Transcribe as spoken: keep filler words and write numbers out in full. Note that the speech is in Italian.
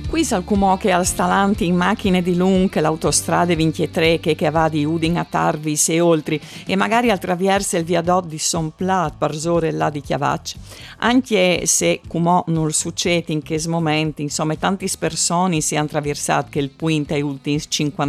Qui sal cumò che al stalanti in macchine di lung che l'autostrade ventitré che, che va di Udin a Tarvis e oltre e magari attraverso il viadotto di Son Plat per zore là di Chiavac, anche se cumò non succede in che momenti, insomma tanti persone si hanno attraversato che il puente ai ultimi cinquanta